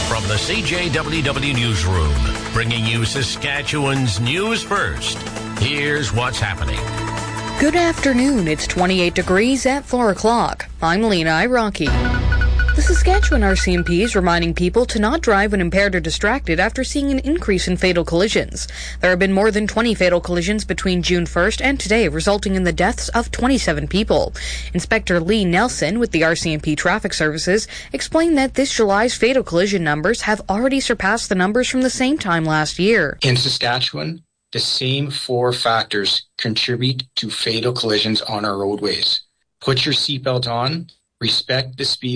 From the CJWW Newsroom, bringing you Saskatchewan's news first. Here's what's happening. Good afternoon. It's 28 degrees at 4 o'clock. I'm Lena Iraqi. The Saskatchewan RCMP is reminding people to not drive when impaired or distracted after seeing an increase in fatal collisions. There have been more than 20 fatal collisions between June 1st and today, resulting in the deaths of 27 people. Inspector Lee Nelson with the RCMP Traffic Services explained that this July's fatal collision numbers have already surpassed the numbers from the same time last year. In Saskatchewan, the same four factors contribute to fatal collisions on our roadways. Put your seatbelt on, respect the speed